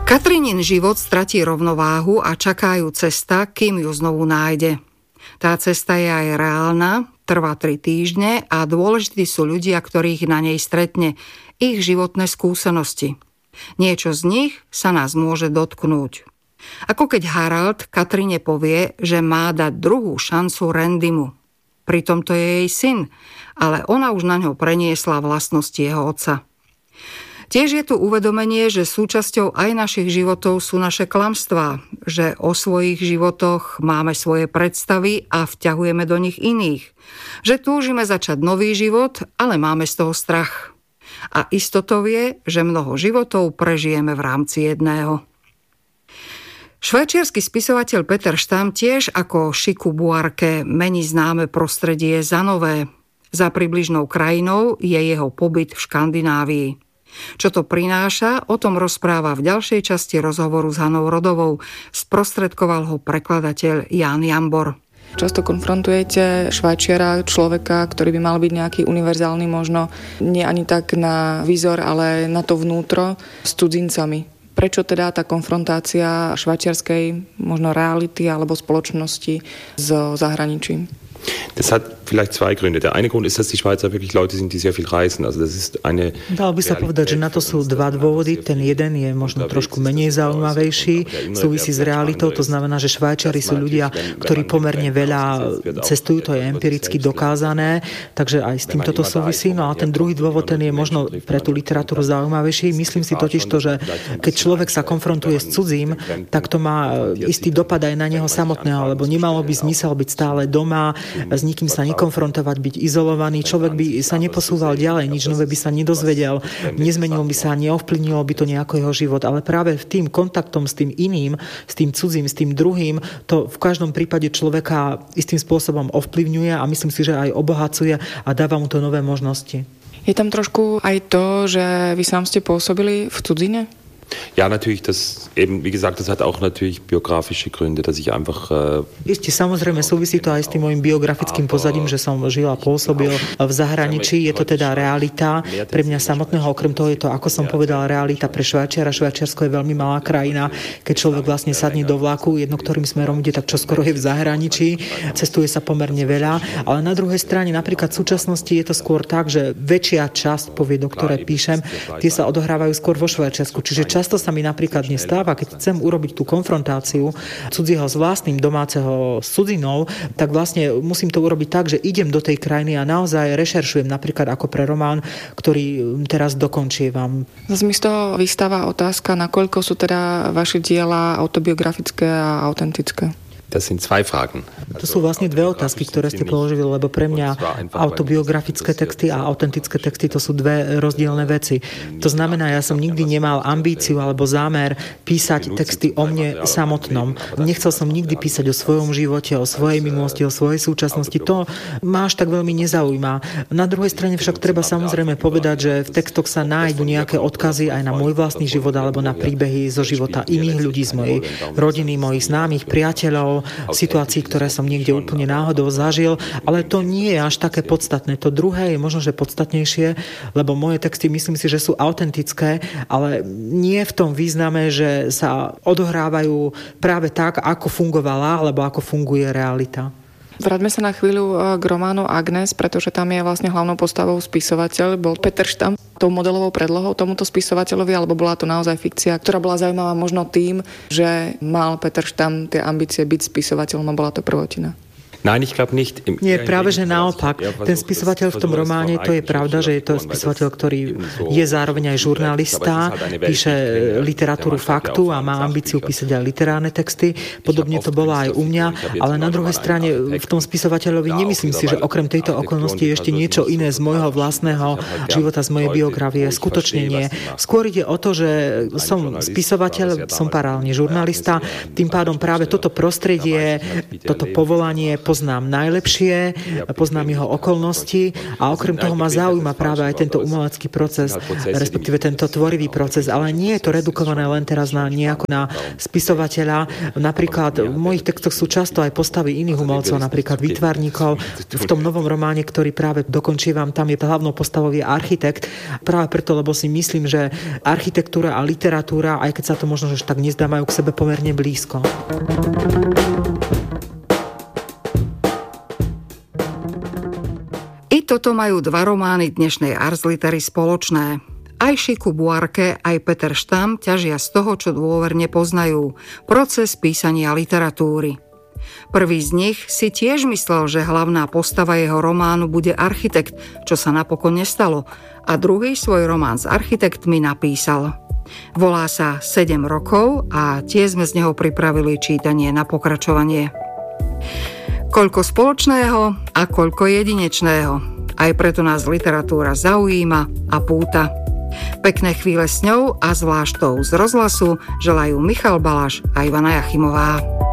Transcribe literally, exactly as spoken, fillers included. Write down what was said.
Katrinin život stratí rovnováhu a čaká ju cesta, kým ju znovu nájde. Tá cesta je aj reálna, trvá tri týždne a dôležití sú ľudia, ktorých na nej stretne, ich životné skúsenosti. Niečo z nich sa nás môže dotknúť. Ako keď Harald Katrine povie, že má dať druhú šancu Randymu. Pritom to je jej syn, ale ona už na ňo preniesla vlastnosti jeho otca. Tiež je tu uvedomenie, že súčasťou aj našich životov sú naše klamstvá, že o svojich životoch máme svoje predstavy a vťahujeme do nich iných, že túžime začať nový život, ale máme z toho strach. A istotou je, že mnoho životov prežijeme v rámci jedného. Švajčiarsky spisovateľ Peter Štam tiež ako Chiku Buarque mení známe prostredie za nové. Za približnou krajinou je jeho pobyt v Škandinávii. Čo to prináša, o tom rozpráva v ďalšej časti rozhovoru s Hanou Rodovou. Sprostredkoval ho prekladateľ Ján Jambor. Často konfrontujete Švajčiara, človeka, ktorý by mal byť nejaký univerzálny, možno nie ani tak na výzor, ale na to vnútro s cudzincami. Prečo teda tá konfrontácia švajčiarskej možno reality alebo spoločnosti so zahraničím? Das hat vielleicht zwei Gründe. Der eine Grund ist, dass die Schweizer wirklich Leute sind, die sehr viel reisen. Also das ist eine Dalo by sa povedať, že na to sú dva dôvody. Ten jeden je možno trošku menej zaujímavejší, súvisí s realitou. To znamená, že Švajčiari sú ľudia, ktorí pomerne veľa cestujú, to je empiricky dokázané, takže aj s týmto to súvisí. No a ten druhý dôvod, ten je možno pre tú literatúru zaujímavejší. Myslím si totiž to, že keď človek sa konfrontuje s cudzím, tak to má istý dopad aj na neho samotného, lebo nemalo by zmysel byť stále doma, s nikým sa nekonfrontovať, byť izolovaný. Človek by sa neposúval ďalej, nič nové by sa nedozvedel, nezmenilo by sa, neovplyvnilo by to nejako jeho život. Ale práve v tým kontaktom s tým iným, s tým cudzím, s tým druhým, to v každom prípade človeka istým spôsobom ovplyvňuje a myslím si, že aj obohacuje a dáva mu to nové možnosti. Je tam trošku aj to, že vy sám ste pôsobili v cudzine? Ja, natürlich, das eben, wie gesagt, das hat auch natürlich biografische Gründe, dass ich einfach... Äh, Isté, samozrejme, súvisí to aj s tým môjim biografickým pozadím, že som žil a pôsobil v zahraničí. Je to teda realita pre mňa samotného, okrem toho je to, ako som povedal, realita pre Švajčiara. Švajčiarsko je veľmi malá krajina. Keď človek vlastne sadne do vlaku, jedno ktorým smerom ide, tak čoskoro je v zahraničí. Cestuje sa pomerne veľa, ale na druhej strane, napríklad v súčasnosti je to skôr tak, že väčšia časť povie, do ktorej píšem, tie sa odohrávajú skôr vo Švajčiarsku. Čiže často sa mi napríklad nestáva, keď chcem urobiť tú konfrontáciu cudzieho s vlastným, domáceho s cudzinou, tak vlastne musím to urobiť tak, že idem do tej krajiny a naozaj rešeršujem, napríklad ako pre román, ktorý teraz dokončievam. Zase mi z toho vystáva otázka, nakoľko sú teda vaše diela autobiografické a autentické. Das sind zwei Fragen. To sú vlastne dve otázky, ktoré ste položili, lebo pre mňa autobiografické texty a autentické texty to sú dve rozdielne veci. To znamená, ja som nikdy nemal ambíciu alebo zámer písať texty o mne samotnom. Nechcel som nikdy písať o svojom živote, o svojej minulosti, o svojej súčasnosti. To ma až tak veľmi nezaujíma. Na druhej strane však treba samozrejme povedať, že v textoch sa nájdu nejaké odkazy aj na môj vlastný život alebo na príbehy zo života iných ľudí z mojej rodiny, mojich známych, priateľov, situácií, ktoré som niekde úplne náhodou zažil, ale to nie je až také podstatné. To druhé je možno, že podstatnejšie, lebo moje texty myslím si, že sú autentické, ale nie v tom význame, že sa odohrávajú práve tak, ako fungovala, alebo ako funguje realita. Vráťme sa na chvíľu k románu Agnes, pretože tam je vlastne hlavnou postavou spisovateľ, bol Peter Štam. Tou modelovou predlohou tomuto spisovateľovi, alebo bola to naozaj fikcia, ktorá bola zaujímavá možno tým, že mal Peter Štam tie ambície byť spisovateľom a bola to prvotina? Nein, ich glaube nicht. Nie, práve že naopak. Ten spisovateľ v tom románe, to je pravda, že je to spisovateľ, ktorý je zároveň aj žurnalista, píše literatúru faktu a má ambíciu písať aj literárne texty. Podobne to bolo aj u mňa, ale na druhej strane v tom spisovateľovi nemyslím si, že okrem tejto okolnosti je ešte niečo iné z môjho vlastného života, z mojej biografie. Skutočne nie. Skôr ide o to, že som spisovateľ, som paralelne žurnalista, tým pádom práve toto prostredie, toto povolanie poznám najlepšie, poznám jeho okolnosti a okrem toho ma zaujíma práve aj tento umelecký proces, respektíve tento tvorivý proces, ale nie je to redukované len teraz na nejako na spisovateľa. Napríklad v mojich textoch sú často aj postavy iných umelcov, napríklad výtvarníkov. V tom novom románe, ktorý práve dokončívam, tam je hlavnou postavou je architekt. Práve preto, lebo si myslím, že architektúra a literatúra, aj keď sa to možno že tak nezdá, majú k sebe pomerne blízko. I toto majú dva romány dnešnej Ars Litery spoločné. Aj Chiku Buarque, aj Peter Štam ťažia z toho, čo dôverne poznajú. Proces písania literatúry. Prvý z nich si tiež myslel, že hlavná postava jeho románu bude architekt, čo sa napokon nestalo. A druhý svoj román s architektmi napísal. Volá sa sedem rokov a tiež sme z neho pripravili čítanie na pokračovanie. Koľko spoločného a koľko jedinečného. Aj preto nás literatúra zaujíma a púta. Pekné chvíle s ňou a zvlášť tou z rozhlasu želajú Michal Balaš a Ivana Jachimová.